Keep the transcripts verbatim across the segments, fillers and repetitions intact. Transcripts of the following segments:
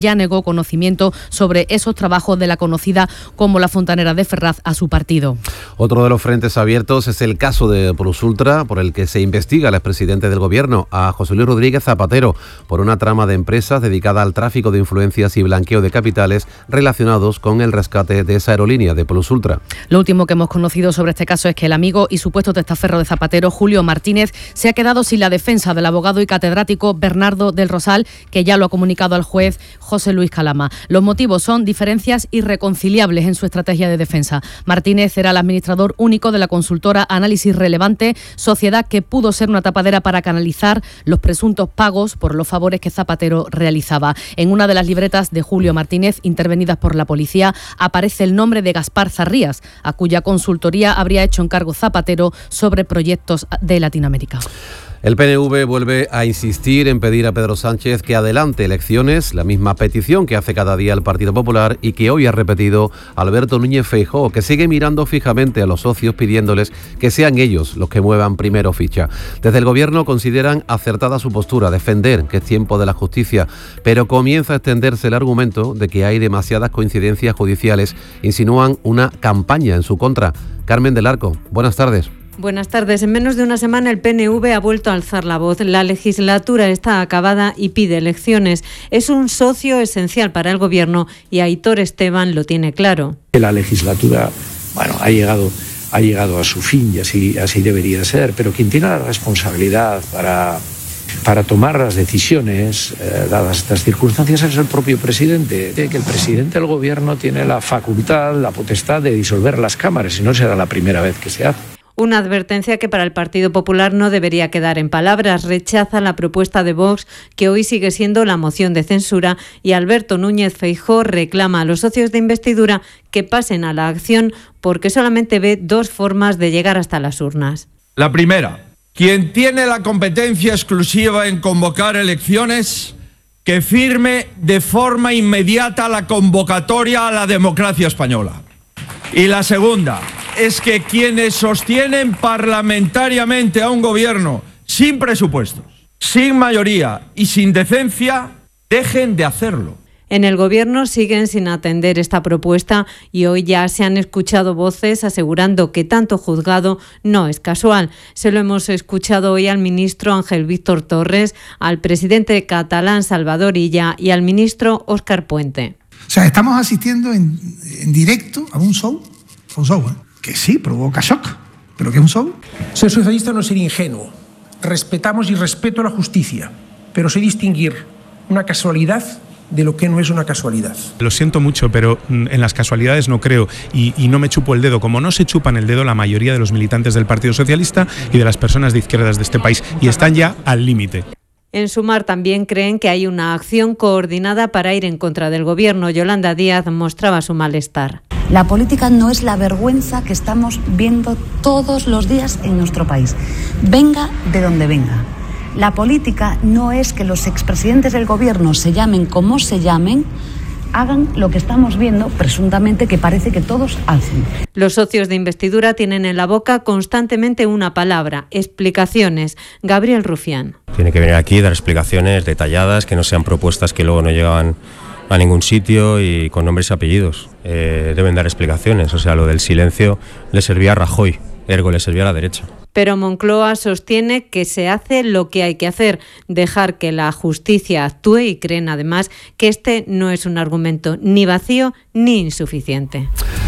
ya negó conocimiento sobre esos trabajos de la conocida como la Fontanera de Ferraz a su partido. Otro de los frentes abiertos es el caso de Plusultra, por el que se investiga al expresidente del Gobierno, a José Luis Rodríguez Zapatero, por una trama de empresas dedicada al tráfico de influencias y blanqueo de capitales relacionados con el rescate de esa aerolínea de Plusultra. Lo último que hemos conocido sobre este caso es que el amigo y supuesto testaferro de Zapatero, Julio Martínez, se ha quedado sin la defensa del abogado y catedrático Bernardo del Rosal, que ya lo ha comunicado al juez José Luis Calama. Los motivos son diferencias irreconciliables en su estrategia de defensa. Martínez era el administrador único de la consultora Análisis Relevante, sociedad que pudo ser una tapadera para canalizar los presuntos pagos por los favores que Zapatero realizaba. En una de las libretas de Julio Martínez, intervenidas por la policía, aparece el nombre de Gaspar Zarrías, a cuya consultoría habría hecho encargo Zapatero sobre proyectos de Latinoamérica. El P N V vuelve a insistir en pedir a Pedro Sánchez que adelante elecciones, la misma petición que hace cada día el Partido Popular y que hoy ha repetido Alberto Núñez Feijóo, que sigue mirando fijamente a los socios pidiéndoles que sean ellos los que muevan primero ficha. Desde el Gobierno consideran acertada su postura, defender que es tiempo de la justicia, pero comienza a extenderse el argumento de que hay demasiadas coincidencias judiciales, insinúan una campaña en su contra. Carmen del Arco, buenas tardes. Buenas tardes. En menos de una semana el P N V ha vuelto a alzar la voz. La legislatura está acabada y pide elecciones. Es un socio esencial para el Gobierno y Aitor Esteban lo tiene claro. La legislatura, bueno, ha llegado, ha llegado a su fin y así, así debería ser, pero quien tiene la responsabilidad para, para tomar las decisiones, eh, dadas estas circunstancias, es el propio presidente. Que el presidente del Gobierno tiene la facultad, la potestad de disolver las cámaras y no será la primera vez que se hace. Una advertencia que para el Partido Popular no debería quedar en palabras. Rechaza la propuesta de Vox, que hoy sigue siendo la moción de censura, y Alberto Núñez Feijóo reclama a los socios de investidura que pasen a la acción porque solamente ve dos formas de llegar hasta las urnas. La primera, quien tiene la competencia exclusiva en convocar elecciones, que firme de forma inmediata la convocatoria a la democracia española. Y la segunda es que quienes sostienen parlamentariamente a un gobierno sin presupuestos, sin mayoría y sin decencia, dejen de hacerlo. En el Gobierno siguen sin atender esta propuesta y hoy ya se han escuchado voces asegurando que tanto juzgado no es casual. Se lo hemos escuchado hoy al ministro Ángel Víctor Torres, al presidente catalán Salvador Illa y al ministro Óscar Puente. O sea, estamos asistiendo en, en directo a un show, un show, ¿eh? Que sí, provoca shock, pero que es un show. Ser socialista no es ser ingenuo. Respetamos y respeto la justicia, pero sé distinguir una casualidad de lo que no es una casualidad. Lo siento mucho, pero en las casualidades no creo y, y no me chupo el dedo, como no se chupan el dedo la mayoría de los militantes del Partido Socialista y de las personas de izquierdas de este país, y están ya al límite. En Sumar también creen que hay una acción coordinada para ir en contra del Gobierno. Yolanda Díaz mostraba su malestar. La política no es la vergüenza que estamos viendo todos los días en nuestro país, venga de donde venga. La política no es que los expresidentes del Gobierno se llamen como se llamen, hagan lo que estamos viendo, presuntamente, que parece que todos hacen. Los socios de investidura tienen en la boca constantemente una palabra: explicaciones. Gabriel Rufián. Tiene que venir aquí y dar explicaciones detalladas, que no sean propuestas que luego no llegaban a ningún sitio y con nombres y apellidos. Eh, deben dar explicaciones. O sea, lo del silencio le servía a Rajoy, ergo le servía a la derecha. Pero Moncloa sostiene que se hace lo que hay que hacer, dejar que la justicia actúe, y creen además que este no es un argumento ni vacío ni insuficiente.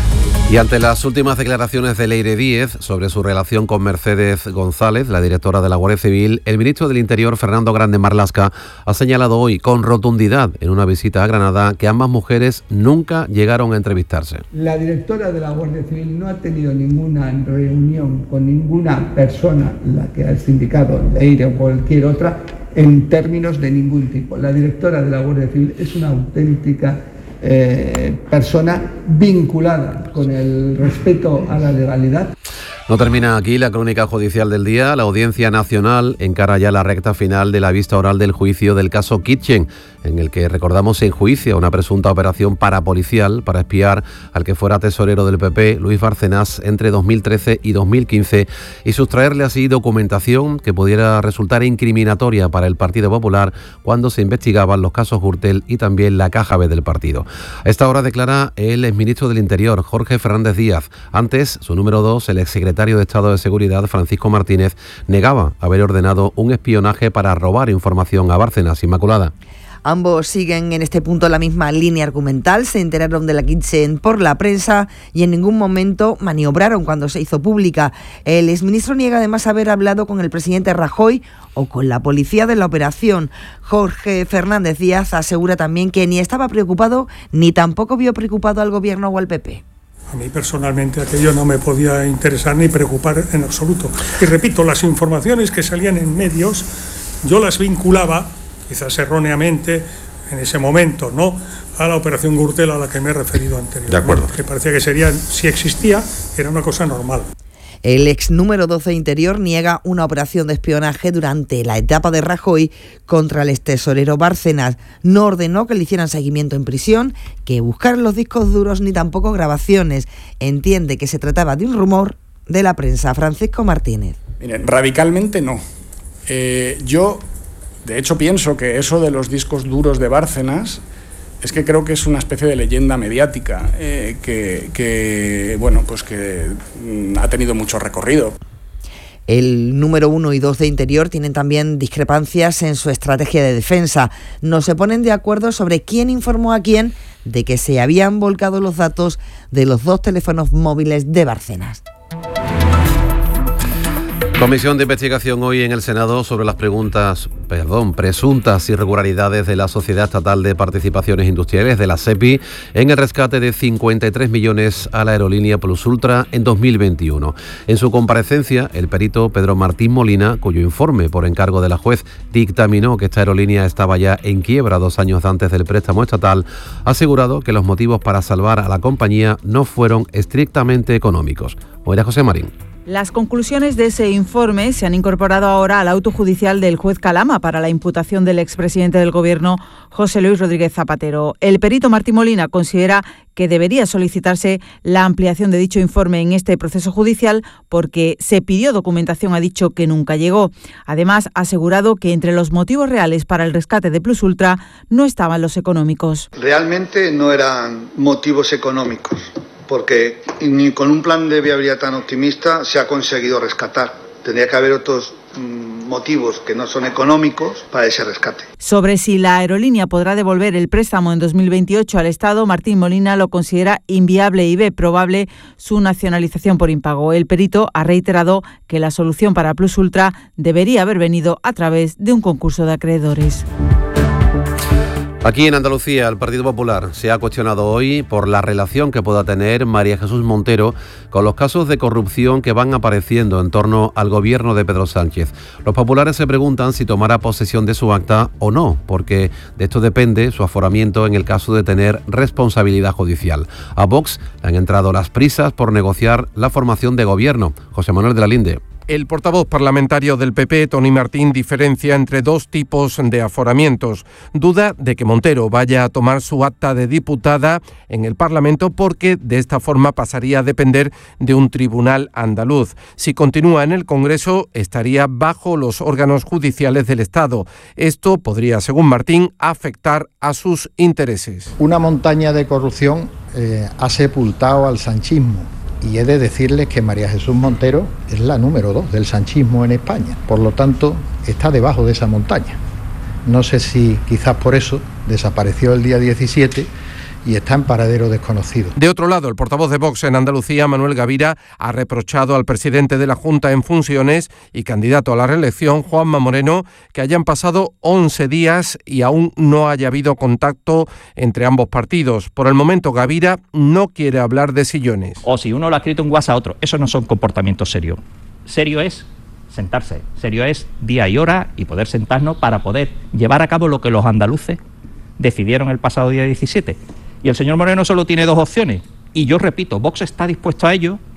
Y ante las últimas declaraciones de Leire Díez sobre su relación con Mercedes González, la directora de la Guardia Civil, el ministro del Interior, Fernando Grande Marlaska, ha señalado hoy con rotundidad en una visita a Granada que ambas mujeres nunca llegaron a entrevistarse. La directora de la Guardia Civil no ha tenido ninguna reunión con ninguna persona, la que ha indicado Leire o cualquier otra, en términos de ningún tipo. La directora de la Guardia Civil es una auténtica Eh, persona vinculada con el respeto a la legalidad. No termina aquí la crónica judicial del día. La Audiencia Nacional encara ya la recta final de la vista oral del juicio del caso Kitchen, en el que recordamos se enjuicia una presunta operación parapolicial para espiar al que fuera tesorero del P P, Luis Bárcenas, entre dos mil trece y dos mil quince y sustraerle así documentación que pudiera resultar incriminatoria para el Partido Popular cuando se investigaban los casos Gürtel y también la caja B del partido. A esta hora declara el exministro del Interior, Jorge Fernández Díaz. Antes, su número dos, el exsecretario de Estado de Seguridad, Francisco Martínez, negaba haber ordenado un espionaje para robar información a Bárcenas. Inmaculada. Ambos siguen en este punto la misma línea argumental, se enteraron de la Kitchen por la prensa y en ningún momento maniobraron cuando se hizo pública. El exministro niega además haber hablado con el presidente Rajoy o con la policía de la operación. Jorge Fernández Díaz asegura también que ni estaba preocupado ni tampoco vio preocupado al gobierno o al P P. A mí personalmente aquello no me podía interesar ni preocupar en absoluto. Y repito, las informaciones que salían en medios, yo las vinculaba, quizás erróneamente, en ese momento, ¿no?, a la operación Gürtel a la que me he referido anteriormente. De acuerdo. Que parecía que sería, si existía, era una cosa normal. El ex número doce de Interior niega una operación de espionaje durante la etapa de Rajoy contra el extesorero Bárcenas. No ordenó que le hicieran seguimiento en prisión, que buscaran los discos duros ni tampoco grabaciones. Entiende que se trataba de un rumor de la prensa. Francisco Martínez. Miren, radicalmente no. Eh, yo, de hecho, pienso que eso de los discos duros de Bárcenas es que creo que es una especie de leyenda mediática eh, que, que, bueno, pues que mm, ha tenido mucho recorrido. El número uno y dos de Interior tienen también discrepancias en su estrategia de defensa. No se ponen de acuerdo sobre quién informó a quién de que se habían volcado los datos de los dos teléfonos móviles de Bárcenas. Comisión de investigación hoy en el Senado sobre las preguntas, perdón, presuntas irregularidades de la Sociedad Estatal de Participaciones Industriales, de la SEPI, en el rescate de cincuenta y tres millones a la aerolínea Plus Ultra en dos mil veintiuno. En su comparecencia, el perito Pedro Martín Molina, cuyo informe por encargo de la juez dictaminó que esta aerolínea estaba ya en quiebra dos años antes del préstamo estatal, ha asegurado que los motivos para salvar a la compañía no fueron estrictamente económicos. Moira José Marín. Las conclusiones de ese informe se han incorporado ahora al auto judicial del juez Calama para la imputación del expresidente del Gobierno, José Luis Rodríguez Zapatero. El perito Martín Molina considera que debería solicitarse la ampliación de dicho informe en este proceso judicial porque se pidió documentación, ha dicho que nunca llegó. Además, ha asegurado que entre los motivos reales para el rescate de Plus Ultra no estaban los económicos. Realmente no eran motivos económicos, porque ni con un plan de viabilidad tan optimista se ha conseguido rescatar. Tendría que haber otros mmm, motivos que no son económicos para ese rescate. Sobre si la aerolínea podrá devolver el préstamo en dos mil veintiocho al Estado, Martín Molina lo considera inviable y ve probable su nacionalización por impago. El perito ha reiterado que la solución para Plus Ultra debería haber venido a través de un concurso de acreedores. Aquí en Andalucía, el Partido Popular se ha cuestionado hoy por la relación que pueda tener María Jesús Montero con los casos de corrupción que van apareciendo en torno al gobierno de Pedro Sánchez. Los populares se preguntan si tomará posesión de su acta o no, porque de esto depende su aforamiento en el caso de tener responsabilidad judicial. A Vox le han entrado las prisas por negociar la formación de gobierno. José Manuel de la Linde. El portavoz parlamentario del P P, Tony Martín, diferencia entre dos tipos de aforamientos. Duda de que Montero vaya a tomar su acta de diputada en el Parlamento porque de esta forma pasaría a depender de un tribunal andaluz. Si continúa en el Congreso, estaría bajo los órganos judiciales del Estado. Esto podría, según Martín, afectar a sus intereses. Una montaña de corrupción eh, ha sepultado al sanchismo. Y he de decirles que María Jesús Montero es la número dos del sanchismo en España. Por lo tanto, está debajo de esa montaña. No sé si quizás por eso desapareció el día diecisiete y está en paradero desconocido. De otro lado, el portavoz de Vox en Andalucía, Manuel Gavira, ha reprochado al presidente de la Junta en funciones y candidato a la reelección, Juanma Moreno, que hayan pasado once días y aún no haya habido contacto entre ambos partidos. Por el momento, Gavira no quiere hablar de sillones. O si uno lo ha escrito un WhatsApp a otro, eso no son comportamientos serios. Serio es sentarse, serio es día y hora y poder sentarnos para poder llevar a cabo lo que los andaluces decidieron el pasado día diecisiete. Y el señor Moreno solo tiene dos opciones. Y yo repito, Vox está dispuesto a ello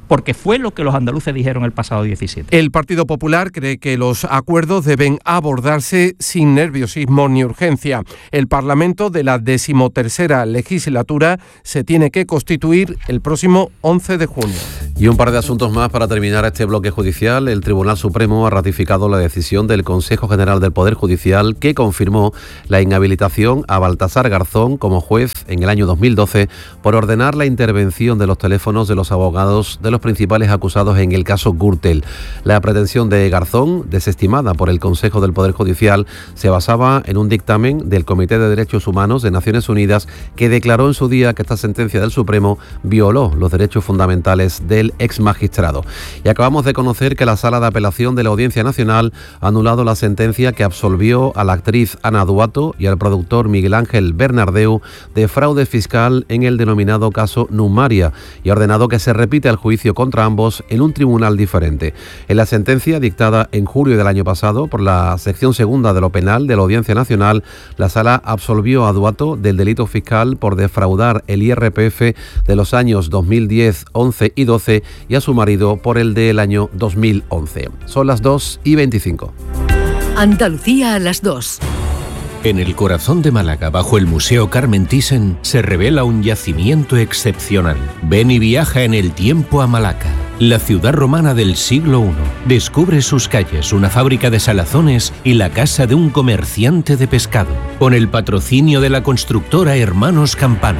porque fue lo que los andaluces dijeron el pasado diecisiete. El Partido Popular cree que los acuerdos deben abordarse sin nerviosismo ni urgencia. El Parlamento de la decimotercera legislatura se tiene que constituir el próximo once de junio. Y un par de asuntos más para terminar este bloque judicial. El Tribunal Supremo ha ratificado la decisión del Consejo General del Poder Judicial que confirmó la inhabilitación a Baltasar Garzón como juez en el año dos mil doce por ordenar la intervención de los teléfonos de los abogados de los principales acusados en el caso Gürtel. La pretensión de Garzón, desestimada por el Consejo del Poder Judicial, se basaba en un dictamen del Comité de Derechos Humanos de Naciones Unidas que declaró en su día que esta sentencia del Supremo violó los derechos fundamentales del ex magistrado. Y acabamos de conocer que la Sala de Apelación de la Audiencia Nacional ha anulado la sentencia que absolvió a la actriz Ana Duato y al productor Miguel Ángel Bernardeu de fraude fiscal en el denominado caso Numaria y ha ordenado que se repita el juicio contra ambos en un tribunal diferente. En la sentencia dictada en julio del año pasado por la sección segunda de lo penal de la Audiencia Nacional, la Sala absolvió a Duato del delito fiscal por defraudar el I R P F de los años dos mil diez, once y doce y a su marido por el del año dos mil once. Son las dos y veinticinco. Andalucía a las dos. En el corazón de Málaga, bajo el Museo Carmen Thyssen, se revela un yacimiento excepcional. Ven y viaja en el tiempo a Malaca, la ciudad romana del siglo primero. Descubre sus calles, una fábrica de salazones y la casa de un comerciante de pescado, con el patrocinio de la constructora Hermanos Campano.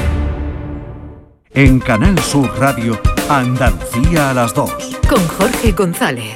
En Canal Sur Radio, Andalucía a las dos. Con Jorge González.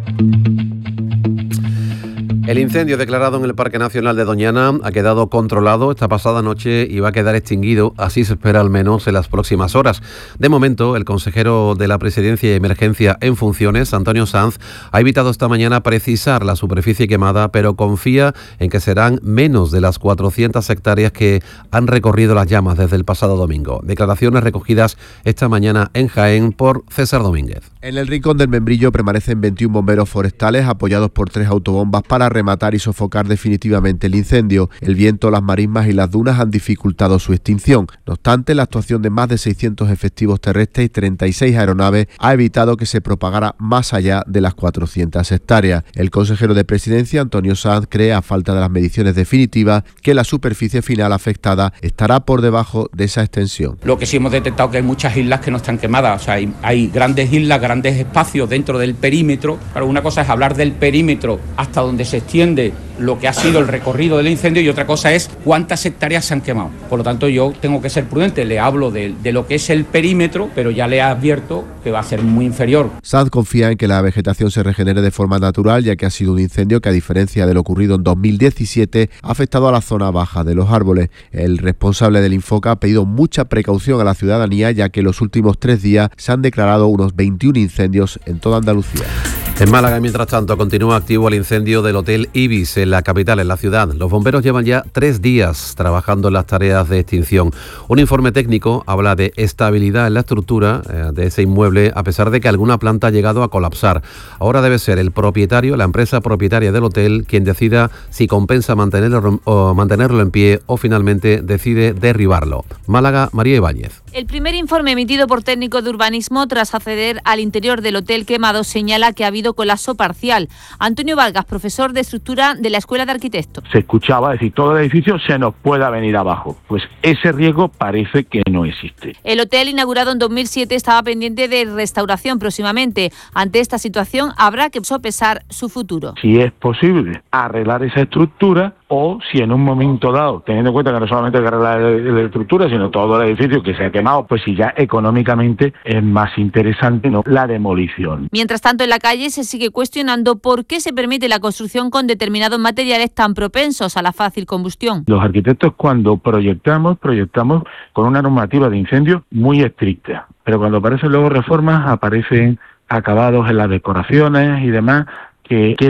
El incendio declarado en el Parque Nacional de Doñana ha quedado controlado esta pasada noche y va a quedar extinguido, así se espera al menos en las próximas horas. De momento, el consejero de la Presidencia y Emergencia en funciones, Antonio Sanz, ha evitado esta mañana precisar la superficie quemada, pero confía en que serán menos de las cuatrocientas hectáreas que han recorrido las llamas desde el pasado domingo. Declaraciones recogidas esta mañana en Jaén por César Domínguez. En el rincón del Membrillo permanecen veintiún bomberos forestales apoyados por tres autobombas para rematar y sofocar definitivamente el incendio. El viento, las marismas y las dunas han dificultado su extinción. No obstante, la actuación de más de seiscientos efectivos terrestres y treinta y seis aeronaves ha evitado que se propagara más allá de las cuatrocientas hectáreas. El consejero de Presidencia, Antonio Sanz, cree, a falta de las mediciones definitivas, que la superficie final afectada estará por debajo de esa extensión. Lo que sí hemos detectado que hay muchas islas que no están quemadas, o sea, hay, hay grandes islas, grandes espacios dentro del perímetro. Claro, una cosa es hablar del perímetro hasta donde se extiende lo que ha sido el recorrido del incendio y otra cosa es cuántas hectáreas se han quemado. Por lo tanto, yo tengo que ser prudente, le hablo de, de lo que es el perímetro, pero ya le advierto que va a ser muy inferior. Sanz confía en que la vegetación se regenere de forma natural, ya que ha sido un incendio que, a diferencia de lo ocurrido en dos mil diecisiete, ha afectado a la zona baja de los árboles. El responsable del Infoca ha pedido mucha precaución a la ciudadanía, ya que en los últimos tres días se han declarado unos veintiún incendios en toda Andalucía. En Málaga, mientras tanto, continúa activo el incendio del Hotel Ibis en la capital, en la ciudad. Los bomberos llevan ya tres días trabajando en las tareas de extinción. Un informe técnico habla de estabilidad en la estructura eh, de ese inmueble, a pesar de que alguna planta ha llegado a colapsar. Ahora debe ser el propietario, la empresa propietaria del hotel, quien decida si compensa mantenerlo, o mantenerlo en pie o finalmente decide derribarlo. Málaga, María Ibáñez. El primer informe emitido por técnicos de urbanismo tras acceder al interior del hotel quemado señala que ha habido colapso parcial. Antonio Vargas, profesor de estructura de la Escuela de Arquitectos. Se escuchaba decir, todo el edificio se nos pueda venir abajo. Pues ese riesgo parece que no existe. El hotel, inaugurado en dos mil siete, estaba pendiente de restauración próximamente. Ante esta situación, habrá que sopesar su futuro. Si es posible arreglar esa estructura, o si en un momento dado, teniendo en cuenta que no solamente hay que arreglar la estructura, sino todo el edificio que se ha quemado, pues si ya económicamente es más interesante, ¿no?, la demolición. Mientras tanto, en la calle se sigue cuestionando por qué se permite la construcción con determinados materiales tan propensos a la fácil combustión. Los arquitectos, cuando proyectamos, proyectamos con una normativa de incendio muy estricta, pero cuando aparecen luego reformas, aparecen acabados en las decoraciones y demás que quedan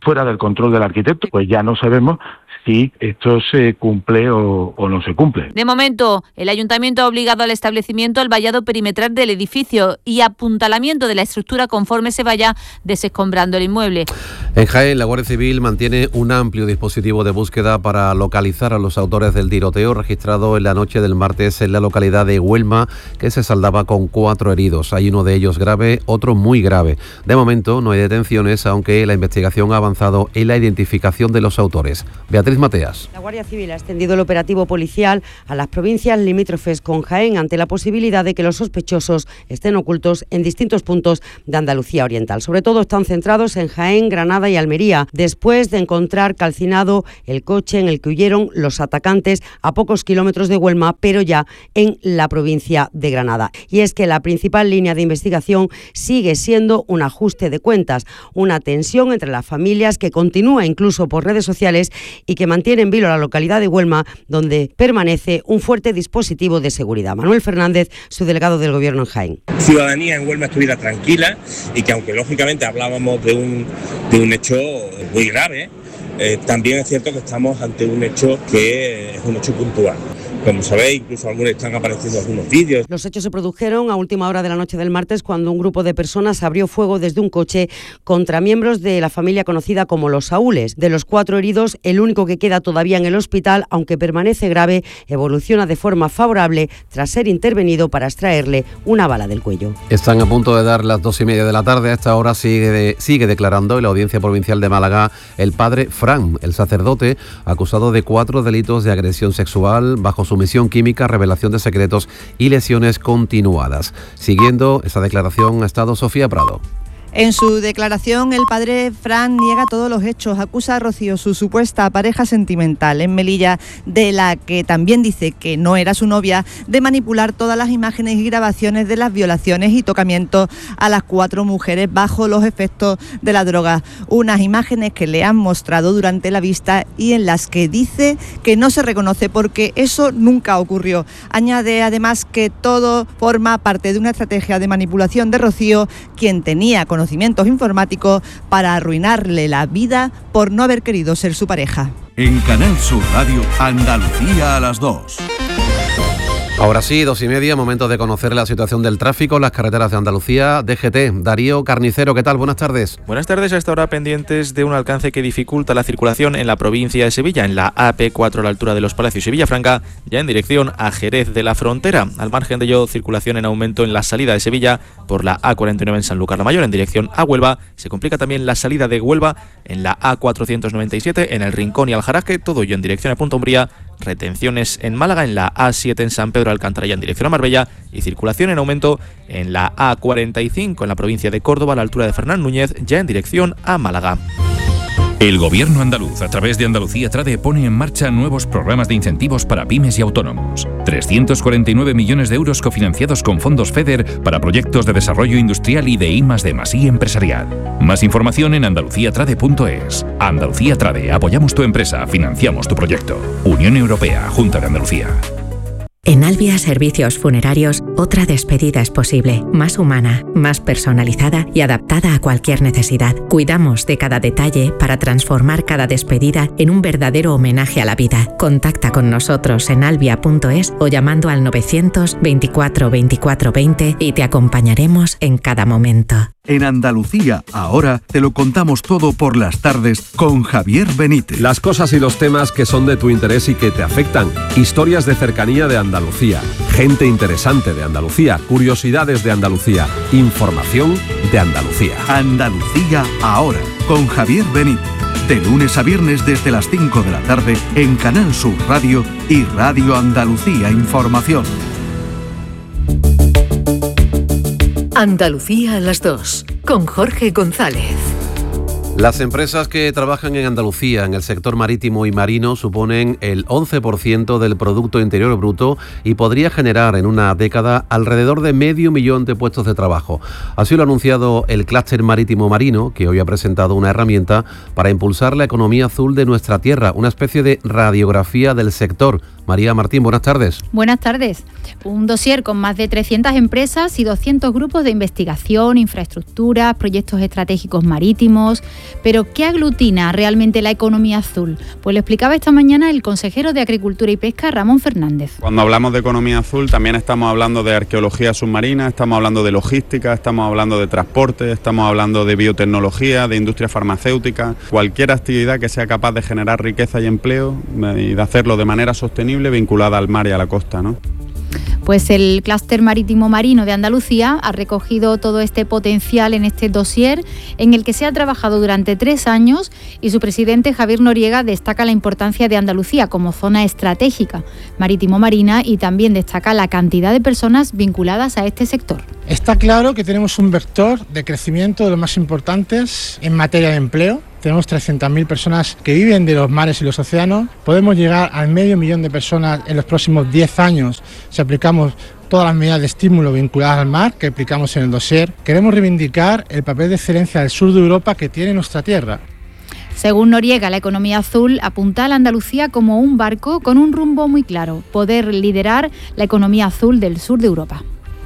fuera del control del arquitecto, pues ya no sabemos si esto se cumple o, o no se cumple. De momento, el Ayuntamiento ha obligado al establecimiento al vallado perimetral del edificio y apuntalamiento de la estructura conforme se vaya desescombrando el inmueble. En Jaén, la Guardia Civil mantiene un amplio dispositivo de búsqueda para localizar a los autores del tiroteo registrado en la noche del martes en la localidad de Huelma, que se saldaba con cuatro heridos. Hay uno de ellos grave, otro muy grave. De momento no hay detenciones, aunque la investigación ha avanzado en la identificación de los autores. Beatriz Mateas. La Guardia Civil ha extendido el operativo policial a las provincias limítrofes con Jaén ante la posibilidad de que los sospechosos estén ocultos en distintos puntos de Andalucía Oriental. Sobre todo están centrados en Jaén, Granada y Almería, después de encontrar calcinado el coche en el que huyeron los atacantes a pocos kilómetros de Huelma, pero ya en la provincia de Granada. Y es que la principal línea de investigación sigue siendo un ajuste de cuentas, una tensión entre las familias que continúa incluso por redes sociales y que mantiene en vilo la localidad de Huelma, donde permanece un fuerte dispositivo de seguridad. Manuel Fernández, su delegado del Gobierno en Jaén. Ciudadanía en Huelma estuviera tranquila y que aunque lógicamente hablábamos de un, de un hecho muy grave, eh, también es cierto que estamos ante un hecho que es un hecho puntual. Como sabéis, incluso algunos están apareciendo algunos vídeos. Los hechos se produjeron a última hora de la noche del martes cuando un grupo de personas abrió fuego desde un coche contra miembros de la familia conocida como los Saúles. De los cuatro heridos, el único que queda todavía en el hospital, aunque permanece grave, evoluciona de forma favorable tras ser intervenido para extraerle una bala del cuello. Están a punto de dar las dos y media de la tarde. A esta hora sigue, de, sigue declarando en la Audiencia Provincial de Málaga el padre Fran, el sacerdote, acusado de cuatro delitos de agresión sexual bajo sumisión química, revelación de secretos y lesiones continuadas. Siguiendo esa declaración ha estado Sofía Prado. En su declaración, el padre Fran niega todos los hechos, acusa a Rocío, su supuesta pareja sentimental en Melilla, de la que también dice que no era su novia, de manipular todas las imágenes y grabaciones de las violaciones y tocamientos a las cuatro mujeres bajo los efectos de la droga. Unas imágenes que le han mostrado durante la vista y en las que dice que no se reconoce porque eso nunca ocurrió. Añade además que todo forma parte de una estrategia de manipulación de Rocío, quien tenía conocimientos conocimientos informáticos para arruinarle la vida por no haber querido ser su pareja. En Canal Sur Radio, Andalucía a las dos. Ahora sí, dos y media, momento de conocer la situación del tráfico en las carreteras de Andalucía. D G T, Darío Carnicero, ¿qué tal? Buenas tardes. Buenas tardes, a esta hora pendientes de un alcance que dificulta la circulación en la provincia de Sevilla, en la A P cuatro a la altura de Los Palacios y Villafranca, ya en dirección a Jerez de la Frontera. Al margen de ello, circulación en aumento en la salida de Sevilla por la A cuarenta y nueve en Sanlúcar la Mayor en dirección a Huelva. Se complica también la salida de Huelva en la A cuatrocientos noventa y siete en El Rincón y Aljaraque, todo ello en dirección a Punta Umbría. Retenciones en Málaga, en la A siete en San Pedro de Alcántara ya en dirección a Marbella y circulación en aumento en la A cuarenta y cinco en la provincia de Córdoba a la altura de Fernán Núñez ya en dirección a Málaga. El Gobierno andaluz, a través de Andalucía Trade, pone en marcha nuevos programas de incentivos para pymes y autónomos. trescientos cuarenta y nueve millones de euros cofinanciados con fondos FEDER para proyectos de desarrollo industrial y de I más D más I empresarial. Más información en andalucía trade punto es. Andalucía Trade, apoyamos tu empresa, financiamos tu proyecto. Unión Europea, Junta de Andalucía. En Albia Servicios Funerarios, otra despedida es posible, más humana, más personalizada y adaptada a cualquier necesidad. Cuidamos de cada detalle para transformar cada despedida en un verdadero homenaje a la vida. Contacta con nosotros en albia punto es o llamando al novecientos veinticuatro veinticuatro veinte y te acompañaremos en cada momento. En Andalucía, ahora, te lo contamos todo por las tardes con Javier Benítez. Las cosas y los temas que son de tu interés y que te afectan. Historias de cercanía de Andalucía. Gente interesante de Andalucía. Curiosidades de Andalucía. Información de Andalucía. Andalucía, ahora, con Javier Benítez. De lunes a viernes desde las cinco de la tarde en Canal Sur Radio y Radio Andalucía Información. Andalucía a las dos, con Jorge González. Las empresas que trabajan en Andalucía en el sector marítimo y marino suponen el once por ciento del Producto Interior Bruto y podría generar en una década alrededor de medio millón de puestos de trabajo. Así lo ha anunciado el Clúster Marítimo Marino, que hoy ha presentado una herramienta para impulsar la economía azul de nuestra tierra, una especie de radiografía del sector. María Martín, buenas tardes. Buenas tardes. Un dossier con más de trescientas empresas y doscientos grupos de investigación, infraestructuras, proyectos estratégicos marítimos. Pero, ¿qué aglutina realmente la economía azul? Pues lo explicaba esta mañana el consejero de Agricultura y Pesca, Ramón Fernández. Cuando hablamos de economía azul también estamos hablando de arqueología submarina, estamos hablando de logística, estamos hablando de transporte, estamos hablando de biotecnología, de industria farmacéutica, cualquier actividad que sea capaz de generar riqueza y empleo y de hacerlo de manera sostenible vinculada al mar y a la costa, ¿no? Pues el clúster marítimo marino de Andalucía ha recogido todo este potencial en este dossier, en el que se ha trabajado durante tres años, y su presidente Javier Noriega destaca la importancia de Andalucía como zona estratégica marítimo-marina y también destaca la cantidad de personas vinculadas a este sector. Está claro que tenemos un vector de crecimiento de los más importantes en materia de empleo. Tenemos trescientas mil personas que viven de los mares y los océanos. Podemos llegar al medio millón de personas en los próximos diez años si aplicamos todas las medidas de estímulo vinculadas al mar que aplicamos en el dossier. Queremos reivindicar el papel de excelencia del sur de Europa que tiene nuestra tierra. Según Noriega, la economía azul apunta a la Andalucía como un barco con un rumbo muy claro: poder liderar la economía azul del sur de Europa.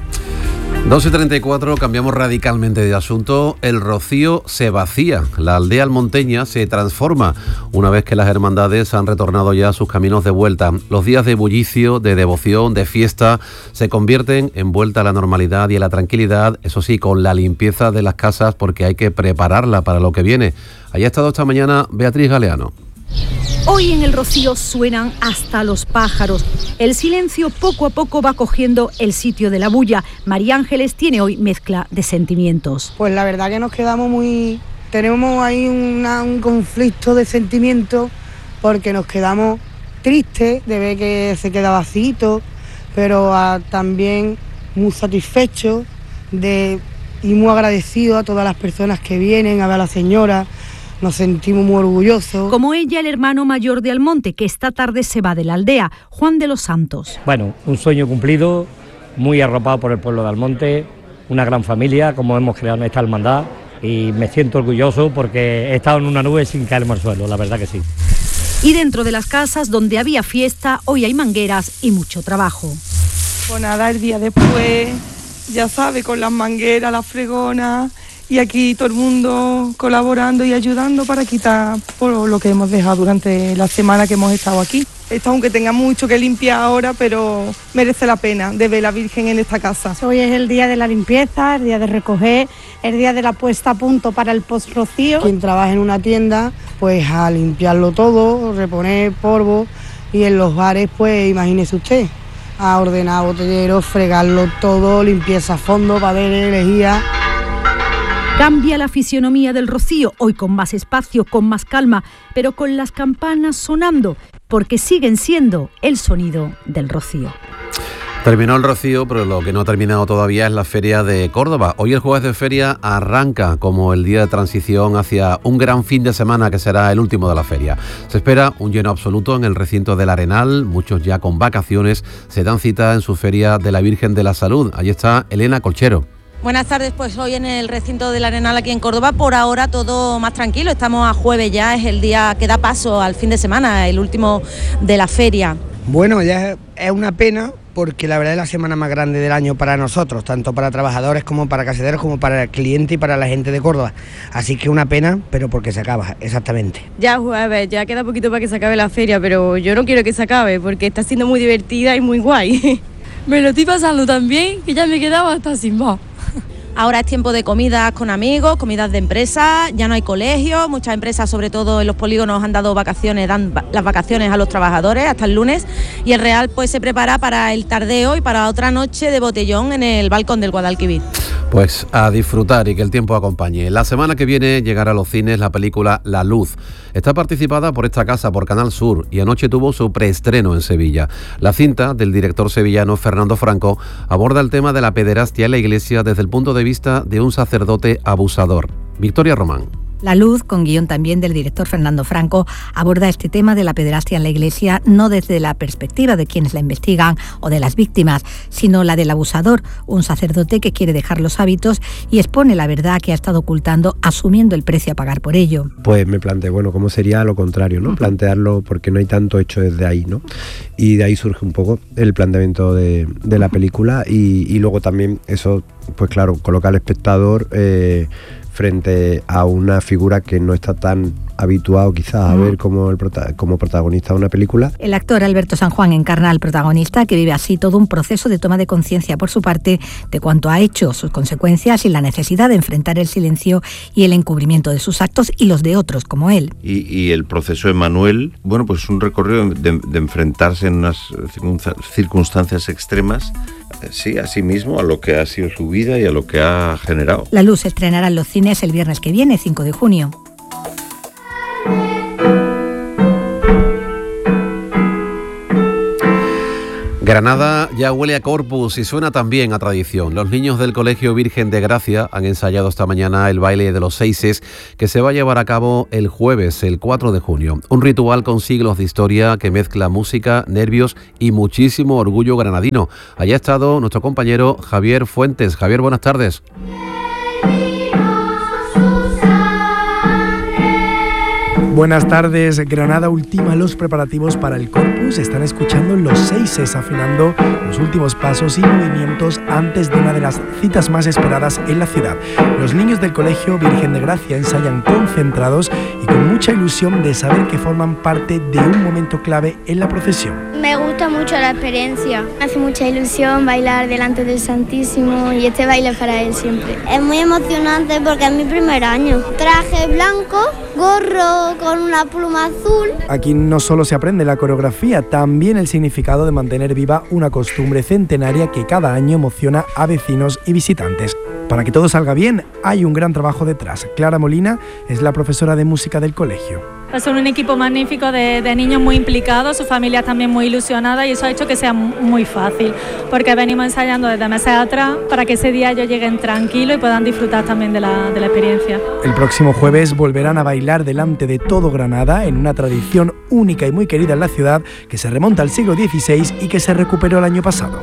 dos y treinta y cuatro, cambiamos radicalmente de asunto. El Rocío se vacía. La aldea almonteña se transforma una vez que las hermandades han retornado ya a sus caminos de vuelta. Los días de bullicio, de devoción, de fiesta se convierten en vuelta a la normalidad y a la tranquilidad, eso sí, con la limpieza de las casas, porque hay que prepararla para lo que viene. Allí ha estado esta mañana Beatriz Galeano. Hoy en el Rocío suenan hasta los pájaros. El silencio poco a poco va cogiendo el sitio de la bulla. María Ángeles tiene hoy mezcla de sentimientos. Pues la verdad que nos quedamos muy... Tenemos ahí una, un conflicto de sentimientos porque nos quedamos tristes de ver que se queda vacío, pero a, también muy satisfechos de, y muy agradecidos a todas las personas que vienen a ver a la señora. Nos sentimos muy orgullosos. Como ella, el hermano mayor de Almonte, que esta tarde se va de la aldea, Juan de los Santos. Bueno, un sueño cumplido, muy arropado por el pueblo de Almonte, una gran familia, como hemos creado en esta hermandad, y me siento orgulloso porque he estado en una nube sin caerme al suelo, la verdad que sí. Y dentro de las casas donde había fiesta, hoy hay mangueras y mucho trabajo. Pues nada, el día después, ya sabe, con las mangueras, las fregonas... Y aquí todo el mundo colaborando y ayudando para quitar por lo que hemos dejado durante la semana que hemos estado aquí. Esto, aunque tenga mucho que limpiar ahora, pero merece la pena de ver la Virgen en esta casa. Hoy es el día de la limpieza, el día de recoger, el día de la puesta a punto para el post-rocío. Quien trabaja en una tienda, pues a limpiarlo todo, reponer polvo, y en los bares, pues imagínese usted, a ordenar botelleros, fregarlo todo, limpieza a fondo para ver energía. Cambia la fisionomía del Rocío, hoy con más espacio, con más calma, pero con las campanas sonando, porque siguen siendo el sonido del Rocío. Terminó el Rocío, pero lo que no ha terminado todavía es la Feria de Córdoba. Hoy el jueves de feria arranca como el día de transición hacia un gran fin de semana que será el último de la feria. Se espera un lleno absoluto en el recinto del Arenal, muchos ya con vacaciones se dan cita en su Feria de la Virgen de la Salud. Allí está Elena Colchero. Buenas tardes, pues hoy en el recinto del Arenal aquí en Córdoba, por ahora todo más tranquilo, estamos a jueves ya, es el día que da paso al fin de semana, el último de la feria. Bueno, ya es una pena porque la verdad es la semana más grande del año para nosotros, tanto para trabajadores como para caseteros, como para el cliente y para la gente de Córdoba, así que una pena, pero porque se acaba, exactamente. Ya jueves, ya queda poquito para que se acabe la feria, pero yo no quiero que se acabe porque está siendo muy divertida y muy guay. Me lo estoy pasando tan bien que ya me he quedado hasta sin voz. Ahora es tiempo de comidas con amigos, comidas de empresas, ya no hay colegios, muchas empresas, sobre todo en los polígonos, han dado vacaciones, dan las vacaciones a los trabajadores hasta el lunes, y el Real pues se prepara para el tardeo y para otra noche de botellón en el balcón del Guadalquivir. Pues a disfrutar y que el tiempo acompañe. La semana que viene llegará a los cines la película La Luz. Está participada por esta casa, por Canal Sur, y anoche tuvo su preestreno en Sevilla. La cinta del director sevillano Fernando Franco aborda el tema de la pederastia en la Iglesia desde el punto de vista de un sacerdote abusador. Victoria Román. La Luz, con guión también del director Fernando Franco, aborda este tema de la pederastia en la Iglesia no desde la perspectiva de quienes la investigan o de las víctimas, sino la del abusador, un sacerdote que quiere dejar los hábitos y expone la verdad que ha estado ocultando, asumiendo el precio a pagar por ello. Pues me planteé, bueno, ¿cómo sería lo contrario, no? Plantearlo porque no hay tanto hecho desde ahí, ¿no? Y de ahí surge un poco el planteamiento de, de la película y, y luego también eso, pues claro, coloca al espectador eh, frente a una figura que no está tan habituado quizás a ver como, el prota- como protagonista de una película. El actor Alberto San Juan encarna al protagonista, que vive así todo un proceso de toma de conciencia por su parte de cuanto ha hecho, sus consecuencias y la necesidad de enfrentar el silencio y el encubrimiento de sus actos y los de otros como él. Y, y el proceso de Manuel, bueno, pues es un recorrido de, de enfrentarse en unas circunstancias extremas, sí, a sí mismo, a lo que ha sido su vida y a lo que ha generado. La Luz se estrenará en los cines el viernes que viene, cinco de junio. Granada ya huele a Corpus y suena también a tradición. Los niños del Colegio Virgen de Gracia han ensayado esta mañana el baile de los seises, que se va a llevar a cabo el jueves, el cuatro de junio. Un ritual con siglos de historia que mezcla música, nervios y muchísimo orgullo granadino. Allá ha estado nuestro compañero Javier Fuentes. Javier, buenas tardes. Buenas tardes. Granada ultima los preparativos para el Corpus. Están escuchando los seises afinando los últimos pasos y movimientos antes de una de las citas más esperadas en la ciudad. Los niños del Colegio Virgen de Gracia ensayan concentrados y con mucha ilusión de saber que forman parte de un momento clave en la procesión. Me gusta mucho la experiencia. Me hace mucha ilusión bailar delante del Santísimo y este baile para él siempre. Es muy emocionante porque es mi primer año. Traje blanco, gorro con una pluma azul. Aquí no solo se aprende la coreografía, también el significado de mantener viva una costumbre centenaria que cada año emociona a vecinos y visitantes. Para que todo salga bien, hay un gran trabajo detrás. Clara Molina es la profesora de música del colegio. Son un equipo magnífico de, de niños muy implicados, su familia también muy ilusionada y eso ha hecho que sea muy fácil, porque venimos ensayando desde meses atrás para que ese día ellos lleguen tranquilos y puedan disfrutar también de la, de la experiencia. El próximo jueves volverán a bailar delante de todo Granada en una tradición única y muy querida en la ciudad que se remonta al siglo dieciséis y que se recuperó el año pasado.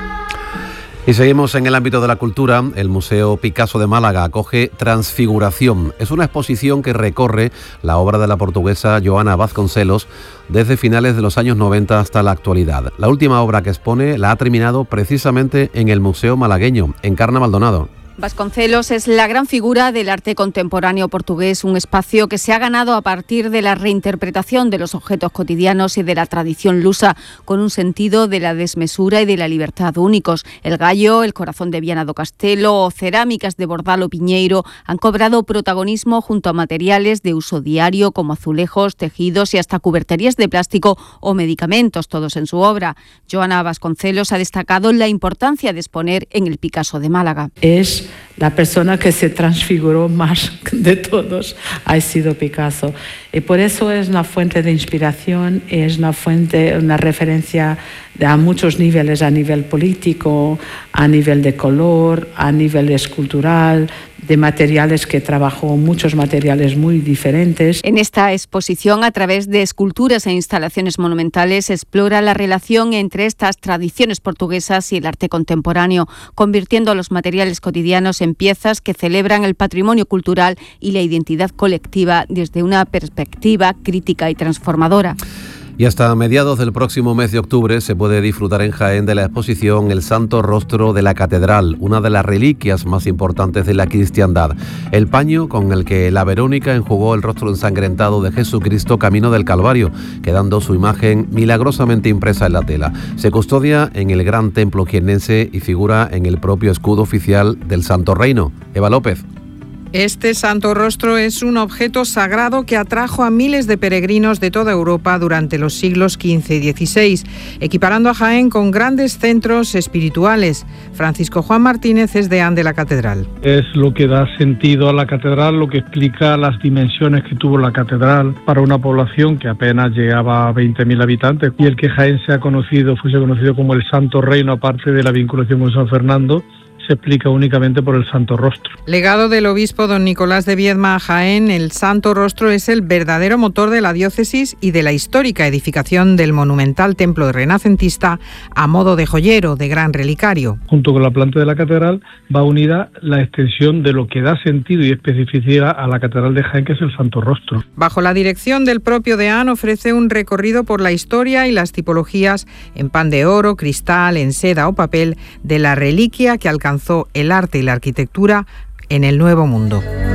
Y seguimos en el ámbito de la cultura. El Museo Picasso de Málaga acoge Transfiguración. Es una exposición que recorre la obra de la portuguesa Joana Vasconcelos desde finales de los años noventa hasta la actualidad. La última obra que expone la ha terminado precisamente en el Museo Malagueño, en Carna Maldonado. Vasconcelos es la gran figura del arte contemporáneo portugués, un espacio que se ha ganado a partir de la reinterpretación de los objetos cotidianos y de la tradición lusa, con un sentido de la desmesura y de la libertad únicos. El gallo, el corazón de Viana do Castelo o cerámicas de Bordalo Piñeiro han cobrado protagonismo junto a materiales de uso diario como azulejos, tejidos y hasta cuberterías de plástico o medicamentos, todos en su obra. Joana Vasconcelos ha destacado la importancia de exponer en el Picasso de Málaga. Es la persona que se transfiguró más de todos, ha sido Picasso. Y por eso es una fuente de inspiración, es una fuente, una referencia a muchos niveles, a nivel político, a nivel de color, a nivel escultural, de materiales que trabajó, muchos materiales muy diferentes. En esta exposición, a través de esculturas e instalaciones monumentales, explora la relación entre estas tradiciones portuguesas y el arte contemporáneo, convirtiendo los materiales cotidianos en piezas que celebran el patrimonio cultural y la identidad colectiva desde una perspectiva crítica y transformadora. Y hasta mediados del próximo mes de octubre se puede disfrutar en Jaén de la exposición El Santo Rostro de la Catedral, una de las reliquias más importantes de la cristiandad. El paño con el que la Verónica enjugó el rostro ensangrentado de Jesucristo camino del Calvario, quedando su imagen milagrosamente impresa en la tela. Se custodia en el Gran Templo jiennense y figura en el propio escudo oficial del Santo Reino. Eva López. Este santo rostro es un objeto sagrado que atrajo a miles de peregrinos de toda Europa durante los siglos quince y dieciséis, equiparando a Jaén con grandes centros espirituales. Francisco Juan Martínez es deán de la catedral. Es lo que da sentido a la catedral, lo que explica las dimensiones que tuvo la catedral para una población que apenas llegaba a veinte mil habitantes, y el que Jaén sea conocido, fuese conocido como el Santo Reino, aparte de la vinculación con San Fernando, se explica únicamente por el Santo Rostro. Legado del obispo don Nicolás de Viedma a Jaén, el Santo Rostro es el verdadero motor de la diócesis y de la histórica edificación del monumental templo renacentista a modo de joyero, de gran relicario. Junto con la planta de la catedral va unida la extensión de lo que da sentido y especificidad a la catedral de Jaén, que es el Santo Rostro. Bajo la dirección del propio deán ofrece un recorrido por la historia y las tipologías en pan de oro, cristal, en seda o papel de la reliquia que alcanzó el arte y la arquitectura en el Nuevo Mundo.